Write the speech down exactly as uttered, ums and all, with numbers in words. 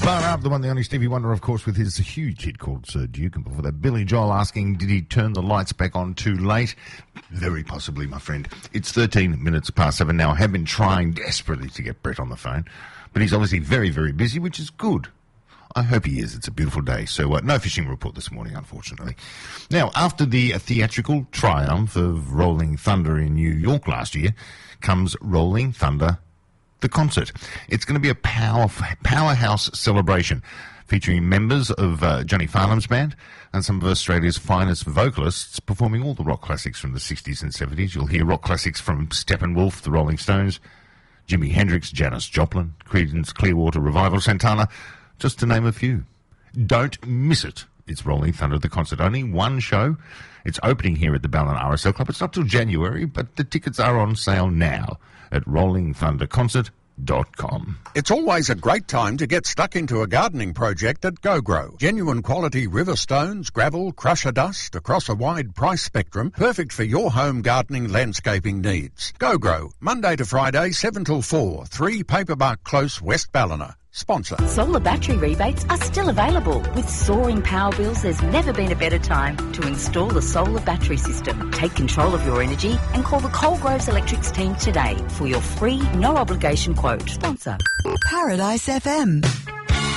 Far Up, the one, the only Stevie Wonder, of course, with his huge hit called Sir Duke. And before that, Billy Joel asking, did he turn the lights back on too late? Very possibly, my friend. It's thirteen minutes past seven now. I have been trying desperately to get Brett on the phone, but he's obviously very, very busy, which is good. I hope he is. It's a beautiful day. So uh, no fishing report this morning, unfortunately. Now, after the uh, theatrical triumph of Rolling Thunder in New York last year, comes Rolling Thunder the concert. It's going to be a power, powerhouse celebration featuring members of uh, Johnny Farnham's band and some of Australia's finest vocalists performing all the rock classics from the sixties and seventies. You'll hear rock classics from Steppenwolf, the Rolling Stones, Jimi Hendrix, Janis Joplin, Creedence Clearwater Revival, Santana, just to name a few. Don't miss it. It's Rolling Thunder the concert. Only one show. It's opening here at the Ballon R S L Club. It's not till January, but the tickets are on sale now at rolling thunder concert dot com. It's always a great time to get stuck into a gardening project at GoGrow. Genuine quality river stones, gravel, crusher dust across a wide price spectrum, perfect for your home gardening landscaping needs. GoGrow, Monday to Friday, seven till four, three Paperbark Close, West Ballina. Sponsor. Solar battery rebates are still available. With soaring power bills, there's never been a better time to install a solar battery system. Take control of your energy and call the Coalgroves Electrics team today for your free, no obligation quote. Sponsor. Paradise F M.